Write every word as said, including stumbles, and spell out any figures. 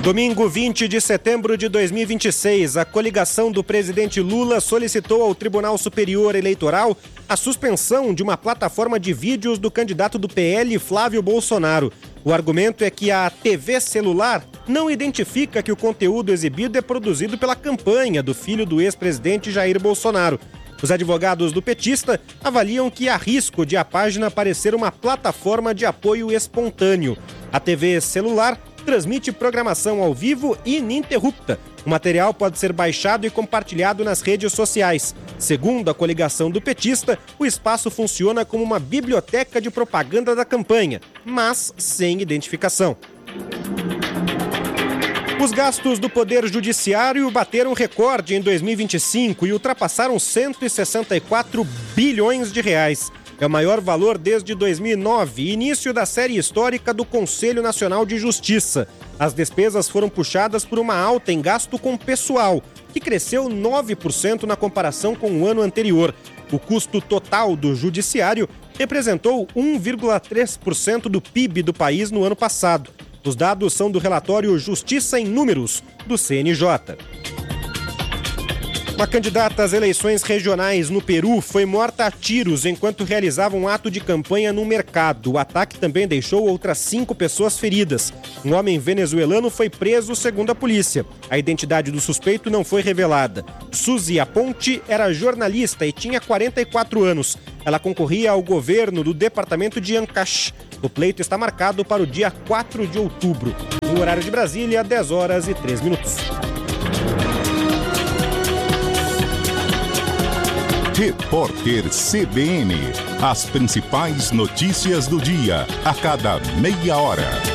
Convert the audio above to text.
Domingo vinte de setembro de dois mil e vinte e seis, a coligação do presidente Lula solicitou ao Tribunal Superior Eleitoral a suspensão de uma plataforma de vídeos do candidato do P L, Flávio Bolsonaro. O argumento é que a T V celular não identifica que o conteúdo exibido é produzido pela campanha do filho do ex-presidente Jair Bolsonaro. Os advogados do petista avaliam que há risco de a página parecer uma plataforma de apoio espontâneo. A T V celular transmite programação ao vivo e ininterrupta. O material pode ser baixado e compartilhado nas redes sociais. Segundo a coligação do petista, o espaço funciona como uma biblioteca de propaganda da campanha, mas sem identificação. Os gastos do Poder Judiciário bateram recorde em dois mil e vinte e cinco e ultrapassaram cento e sessenta e quatro bilhões de reais. É o maior valor desde dois mil e nove, início da série histórica do Conselho Nacional de Justiça. As despesas foram puxadas por uma alta em gasto com pessoal, que cresceu nove por cento na comparação com o ano anterior. O custo total do judiciário representou um vírgula três por cento do P I B do país no ano passado. Os dados são do relatório Justiça em Números, do C N J. Uma candidata às eleições regionais no Peru foi morta a tiros enquanto realizava um ato de campanha no mercado. O ataque também deixou outras cinco pessoas feridas. Um homem venezuelano foi preso, segundo a polícia. A identidade do suspeito não foi revelada. Suzy Aponte era jornalista e tinha quarenta e quatro anos. Ela concorria ao governo do departamento de Ancash. O pleito está marcado para o dia quatro de outubro. No horário de Brasília, dez horas e três minutos. Repórter C B N. As principais notícias do dia, a cada meia hora.